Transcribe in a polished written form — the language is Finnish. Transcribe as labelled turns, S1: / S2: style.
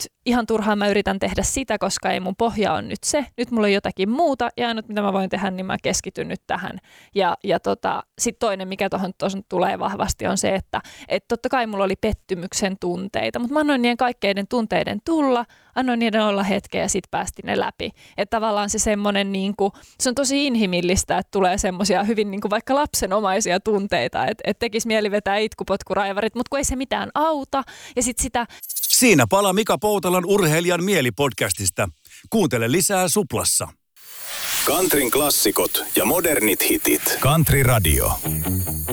S1: ihan turhaan mä yritän tehdä sitä, koska ei mun pohja on nyt se. Nyt mulla on jotakin muuta ja ainut mitä mä voin tehdä, niin mä keskityn nyt tähän. Ja sitten toinen, mikä tuohon tulee vahvasti on se, että totta kai mulla oli pettymyksen tunteita, mutta mä annoin niiden kaikkeiden tunteiden tulla, annoin niiden olla hetken ja sitten päästin ne läpi. Että tavallaan se semmoinen, niinku, se on tosi inhimillistä, että tulee semmoisia hyvin niinku vaikka lapsenomaisia tunteita, että tekisi mieli vetää itkupotkuraivarit, mutta kun ei se mitään auta. Ja sitten sitä...
S2: Siinä palaa Mika Poutalan Urheilijan mieli-podcastista. Kuuntele lisää Suplassa.
S3: Countryn klassikot ja modernit hitit.
S2: Country Radio.